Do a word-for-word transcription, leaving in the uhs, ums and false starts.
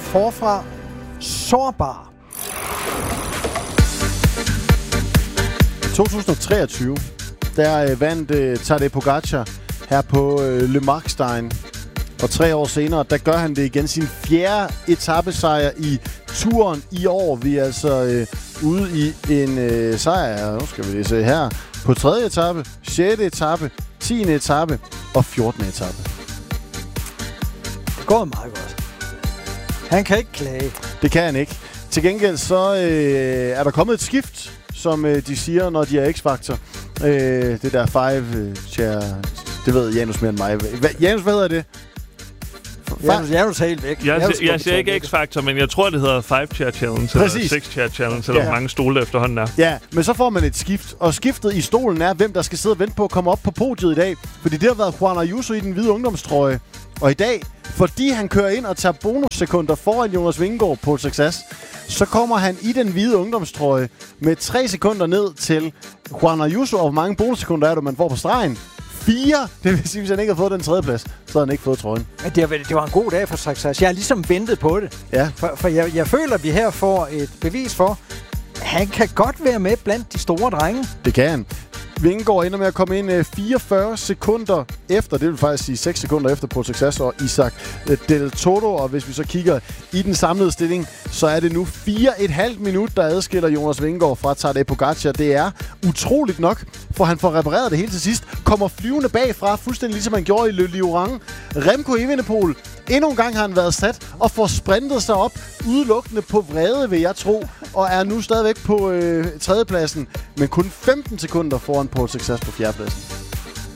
forfra. Sårbar. to tusind og treogtyve, der øh, vandt øh, Tadej Pogačar her på øh, Le Markstein. Og tre år senere, der gør han det igen, sin fjerde etapesejr i turen i år. Vi er altså øh, ude i en øh, sejr, nu skal vi lige se her, på tredje etape, sjette etape, tiende etape og fjortende etape. Det går meget godt. Han kan ikke klage. Det kan han ikke. Til gengæld så øh, er der kommet et skift, som øh, de siger, når de er X-Factor. Øh, det der five øh, chair, det ved Janus mere end mig. Hva, Janus, hvad hedder det? Janus, Janus er helt væk. Jeg, jeg, jeg siger ikke X-Factor, men jeg tror, det hedder five chair challenge, Præcis. Eller six chair challenge, eller ja. hvor mange stole efterhånden er. Ja, men så får man et skift, og skiftet i stolen er, hvem der skal sidde og vente på at komme op på podiet i dag. Fordi det har været Juan Ayuso i den hvide ungdomstrøje. Og i dag, fordi han kører ind og tager bonussekunder foran Jonas Vingegaard på succes, så kommer han i den hvide ungdomstrøje med tre sekunder ned til Juan Ayuso. Og hvor mange bonussekunder er det, man får på stregen? Fire. Det vil sige, hvis han ikke har fået den tredje plads, så har han ikke fået trøjen. Men det, var, det var en god dag for Success. Jeg har ligesom ventet på det. Ja. For, for jeg, jeg føler, at vi her får et bevis for, at han kan godt være med blandt de store drenge. Det kan han. Vingegaard ender med at komme ind fireogfyrre sekunder efter, det vil faktisk sige seks sekunder efter på Success og Isaac Del Toro. Og hvis vi så kigger i den samlede stilling, så er det nu fire komma fem minut, der adskiller Jonas Vingegaard fra Tadej Pogačar. Det er utroligt nok, for han får repareret det hele til sidst. Kommer flyvende bagfra, fuldstændig ligesom han gjorde i Le Liorang. Remco Evenepoel, endnu en gang har han været sat og får sprintet sig op udelukkende på vrede, vil jeg tro. Og er nu stadigvæk på øh, tredjepladsen, men kun femten sekunder foran på Success på fjerdepladsen.